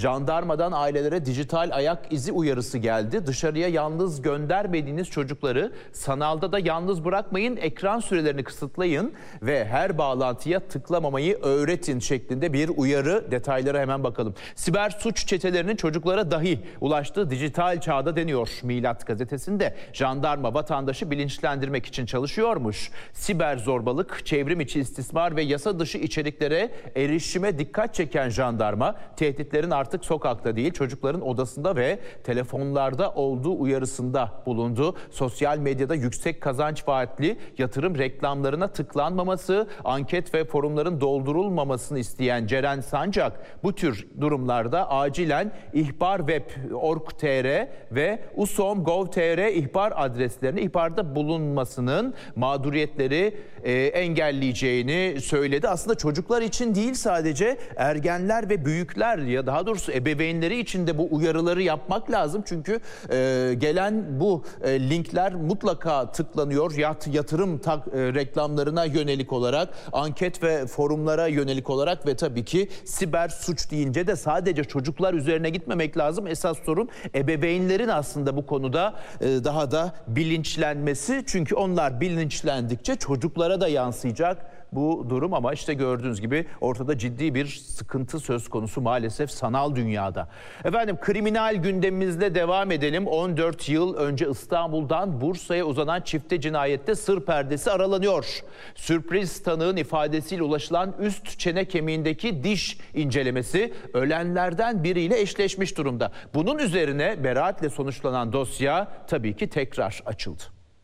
Jandarmadan ailelere dijital ayak izi uyarısı geldi. Dışarıya yalnız göndermediğiniz çocukları sanalda da yalnız bırakmayın, ekran sürelerini kısıtlayın ve her bağlantıya tıklamamayı öğretin şeklinde bir uyarı. Detaylara hemen bakalım. Siber suç çetelerinin çocuklara dahi ulaştığı dijital çağda deniyor. Milat gazetesinde jandarma vatandaşı bilinçlendirmek için çalışıyormuş. Siber zorbalık, çevrim içi istismar ve yasa dışı içeriklere erişime dikkat çeken jandarma, tehditlerin artık sokakta değil çocukların odasında ve telefonlarda olduğu uyarısında bulundu. Sosyal medyada yüksek kazanç vaatli yatırım reklamlarına tıklanmaması, anket ve forumların doldurulmamasını isteyen Ceren Sancak bu tür durumlarda acilen ihbarweb.org.tr ve usom.gov.tr ihbar adreslerine ihbarda bulunmasının mağduriyetleri engelleyeceğini söyledi. Aslında çocuklar için değil, sadece ergenler ve büyükler, ya daha doğrusu ebeveynleri için de bu uyarıları yapmak lazım. Çünkü gelen bu linkler mutlaka tıklanıyor. Yatırım reklamlarına yönelik olarak, anket ve forumlara yönelik olarak ve tabii ki siber suç deyince de sadece çocuklar üzerine gitmemek lazım. Esas sorun ebeveynlerin aslında bu konuda daha da bilinçlenmesi. Çünkü onlar bilinçlendikçe çocuklara da yansıyacak bu durum, ama işte gördüğünüz gibi ortada ciddi bir sıkıntı söz konusu maalesef sanal dünyada. Efendim, kriminal gündemimizle devam edelim. 14 yıl önce İstanbul'dan Bursa'ya uzanan çifte cinayette sır perdesi aralanıyor. Sürpriz tanığın ifadesiyle ulaşılan üst çene kemiğindeki diş incelemesi ölenlerden biriyle eşleşmiş durumda. Bunun üzerine beraatle sonuçlanan dosya tabii ki tekrar açıldı.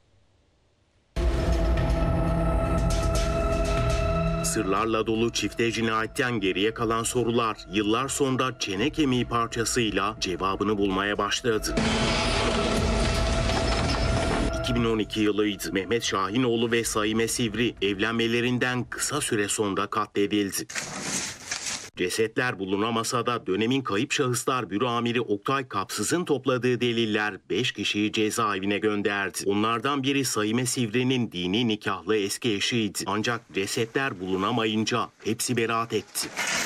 Sırlarla dolu çifte cinayetten geriye kalan sorular yıllar sonra çene kemiği parçasıyla cevabını bulmaya başladı. 2012 yılıydı. Mehmet Şahinoğlu ve Saime Sivri evlenmelerinden kısa süre sonra katledildi. Cesetler bulunamasa da dönemin Kayıp Şahıslar Büro Amiri Oktay Kapsız'ın topladığı deliller 5 kişiyi cezaevine gönderdi. Onlardan biri Saime Sivri'nin dini nikahlı eski eşiydi. Ancak cesetler bulunamayınca hepsi beraat etti.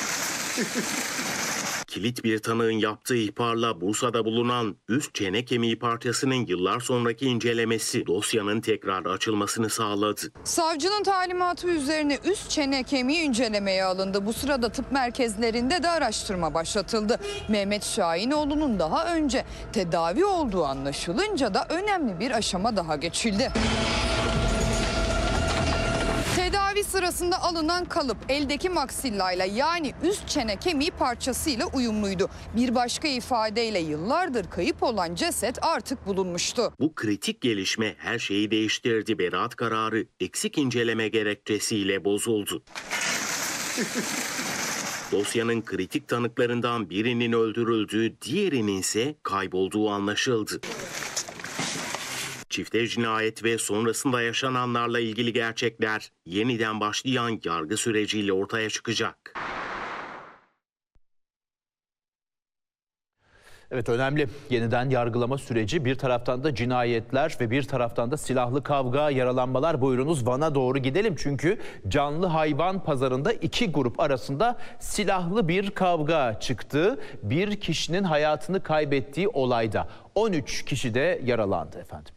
Kilit bir tanığın yaptığı ihbarla Bursa'da bulunan üst çene kemiği parçasının yıllar sonraki incelemesi dosyanın tekrar açılmasını sağladı. Savcının talimatı üzerine üst çene kemiği incelemeye alındı. Bu sırada tıp merkezlerinde de araştırma başlatıldı. Mehmet Şahinoğlu'nun daha önce tedavi olduğu anlaşılınca da önemli bir aşama daha geçildi. Tedavi sırasında alınan kalıp eldeki maksillayla, yani üst çene kemiği parçasıyla uyumluydu. Bir başka ifadeyle yıllardır kayıp olan ceset artık bulunmuştu. Bu kritik gelişme her şeyi değiştirdi. Beraat kararı eksik inceleme gerekçesiyle bozuldu. Dosyanın kritik tanıklarından birinin öldürüldüğü, diğerinin ise kaybolduğu anlaşıldı. Çifte cinayet ve sonrasında yaşananlarla ilgili gerçekler yeniden başlayan yargı süreciyle ortaya çıkacak. Evet, önemli yeniden yargılama süreci. Bir taraftan da cinayetler ve bir taraftan da silahlı kavga, yaralanmalar. Buyurunuz Van'a doğru gidelim. Çünkü canlı hayvan pazarında iki grup arasında silahlı bir kavga çıktı. Bir kişinin hayatını kaybettiği olayda 13 kişi de yaralandı efendim.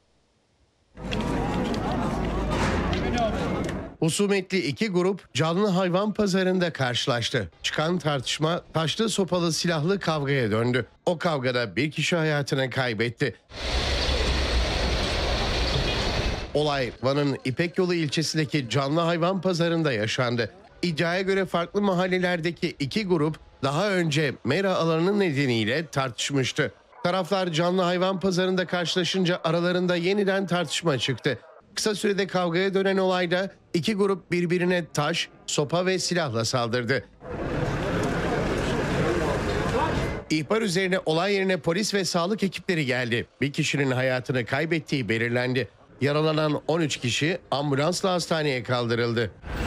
Husumetli iki grup canlı hayvan pazarında karşılaştı. Çıkan tartışma taşlı sopalı silahlı kavgaya döndü. O kavgada bir kişi hayatını kaybetti. Olay Van'ın İpek Yolu ilçesindeki canlı hayvan pazarında yaşandı. İddiaya göre farklı mahallelerdeki iki grup daha önce mera alanı nedeniyle tartışmıştı. Taraflar canlı hayvan pazarında karşılaşınca aralarında yeniden tartışma çıktı. Kısa sürede kavgaya dönen olayda iki grup birbirine taş, sopa ve silahla saldırdı. İhbar üzerine olay yerine polis ve sağlık ekipleri geldi. Bir kişinin hayatını kaybettiği belirlendi. Yaralanan 13 kişi ambulansla hastaneye kaldırıldı.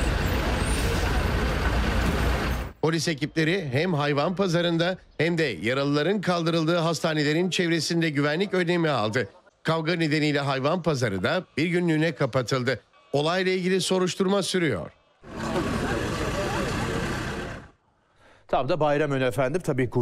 Polis ekipleri hem hayvan pazarında hem de yaralıların kaldırıldığı hastanelerin çevresinde güvenlik önlemi aldı. Kavga nedeniyle hayvan pazarı da bir günlüğüne kapatıldı. Olayla ilgili soruşturma sürüyor. Tam da bayram önü efendim. Tabii